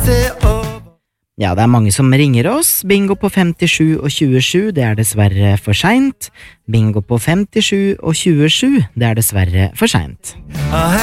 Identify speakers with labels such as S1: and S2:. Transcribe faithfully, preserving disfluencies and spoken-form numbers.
S1: Ja, det er mange som ringer oss. Bingo på femtisju og tjuesju, det er dessverre for sent. Bingo på femtisju og tjuesju, det er dessverre for sent.